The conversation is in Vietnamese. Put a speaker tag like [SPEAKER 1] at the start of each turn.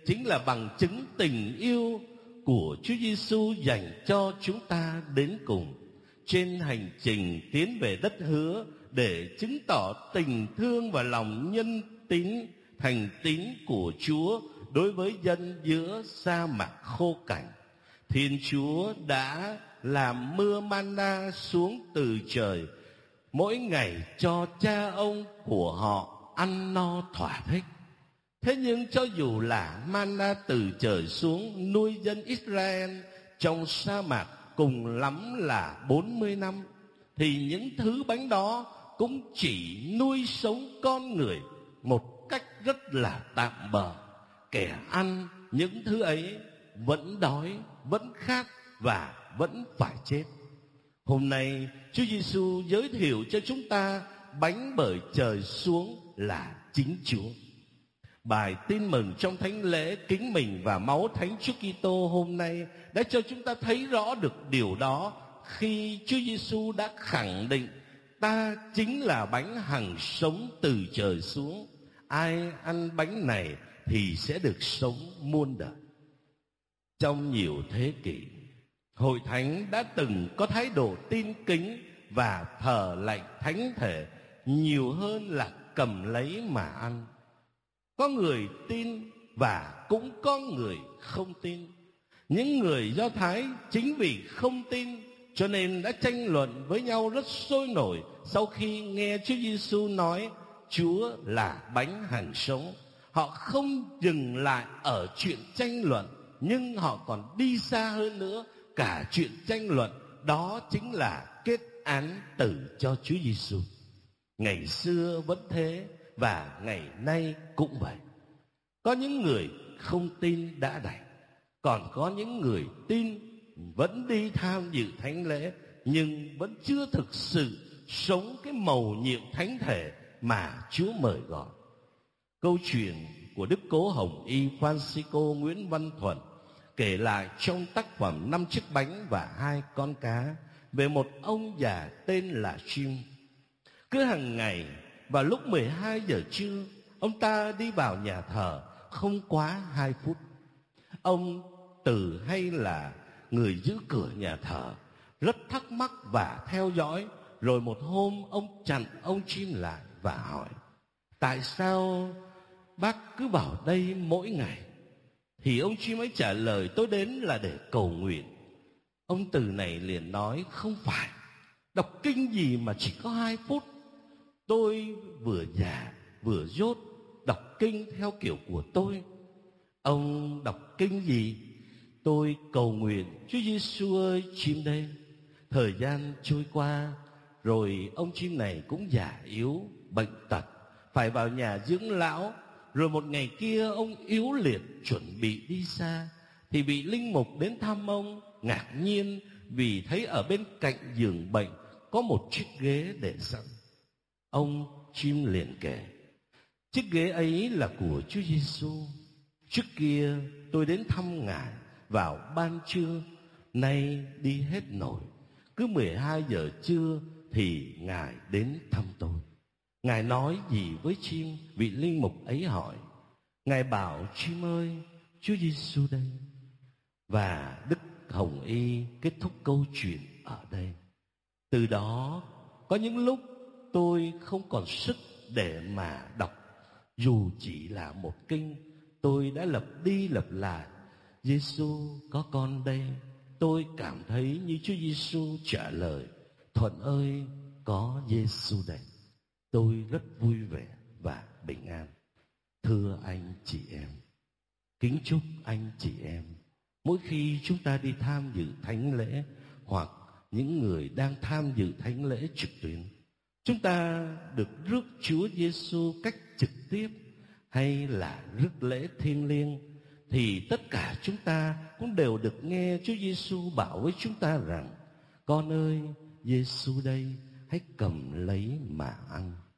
[SPEAKER 1] chính là bằng chứng tình yêu của Chúa Giêsu dành cho chúng ta đến cùng trên hành trình tiến về đất hứa, để chứng tỏ tình thương và lòng nhân tín thành tín của Chúa đối với dân giữa sa mạc khô cằn. Thiên Chúa đã làm mưa manna xuống từ trời mỗi ngày cho cha ông của họ ăn no thỏa thích. Thế nhưng cho dù là manna từ trời xuống nuôi dân Israel trong sa mạc cùng lắm là 40 năm, thì những thứ bánh đó cũng chỉ nuôi sống con người một cách rất là tạm bợ. Kẻ ăn những thứ ấy vẫn đói, vẫn khát và vẫn phải chết. Hôm nay Chúa Giêsu giới thiệu cho chúng ta bánh bởi trời xuống là chính Chúa. Bài tin mừng trong thánh lễ kính mình và máu Thánh Chúa Kitô hôm nay đã cho chúng ta thấy rõ được điều đó, khi Chúa Giêsu đã khẳng định ta chính là bánh hằng sống từ trời xuống. Ai ăn bánh này thì sẽ được sống muôn đời. Trong nhiều thế kỷ, Hội Thánh đã từng có thái độ tin kính và thờ lạy thánh thể nhiều hơn là cầm lấy mà ăn. Có người tin và cũng có người không tin. Những người Do Thái chính vì không tin cho nên đã tranh luận với nhau rất sôi nổi sau khi nghe Chúa Giêsu nói Chúa là bánh hằng sống. Họ không dừng lại ở chuyện tranh luận, nhưng họ còn đi xa hơn nữa. Cả chuyện tranh luận đó chính là kết án tử cho Chúa Giêsu. Ngày xưa vẫn thế và ngày nay cũng vậy. Có những người không tin đã đành, còn có những người tin vẫn đi tham dự thánh lễ nhưng vẫn chưa thực sự sống cái mầu nhiệm thánh thể mà Chúa mời gọi. Câu chuyện của Đức Cố Hồng Y Francisco Nguyễn Văn Thuận kể lại trong tác phẩm 5 chiếc bánh và 2 con cá về một ông già tên là Jim. Cứ hàng ngày vào lúc 12 giờ trưa, ông ta đi vào nhà thờ không quá 2 phút. Ông Từ hay là người giữ cửa nhà thờ rất thắc mắc và theo dõi. Rồi một hôm ông chặn ông Jim lại và hỏi: tại sao bác cứ vào đây mỗi ngày? Thì ông Jim ấy trả lời: tôi đến là để cầu nguyện. Ông Từ này liền nói: không phải, đọc kinh gì mà chỉ có 2 phút. Tôi vừa già vừa dốt, đọc kinh theo kiểu của tôi. Ông đọc kinh gì? Tôi cầu nguyện. Chúa Giêsu ơi, Jim đây. Thời gian trôi qua, rồi ông Jim này cũng già yếu, bệnh tật, phải vào nhà dưỡng lão. Rồi một ngày kia ông yếu liệt chuẩn bị đi xa, thì bị linh mục đến thăm ông. Ngạc nhiên vì thấy ở bên cạnh giường bệnh có một chiếc ghế để sẵn. Ông Jim liền kể: chiếc ghế ấy là của Chúa Giêsu. Trước kia tôi đến thăm Ngài vào ban trưa, nay đi hết nổi. Cứ 12 giờ trưa thì Ngài đến thăm tôi. Ngài nói gì với Jim? Vị linh mục ấy hỏi. Ngài bảo: Jim ơi, Chúa Giêsu đây. Và Đức Hồng Y kết thúc câu chuyện ở đây. Từ đó có những lúc tôi không còn sức để mà đọc, dù chỉ là một kinh. Tôi đã lặp đi lặp lại: Giêsu có con đây. Tôi cảm thấy như Chúa Giêsu trả lời: Thuận ơi, có Giêsu đây. Tôi rất vui vẻ và bình an. Thưa anh chị em, kính chúc anh chị em, mỗi khi chúng ta đi tham dự thánh lễ, hoặc những người đang tham dự thánh lễ trực tuyến, chúng ta được rước Chúa Giêsu cách trực tiếp hay là rước lễ thiêng liêng, thì tất cả chúng ta cũng đều được nghe Chúa Giêsu bảo với chúng ta rằng: con ơi, Giêsu đây, hãy cầm lấy mà ăn.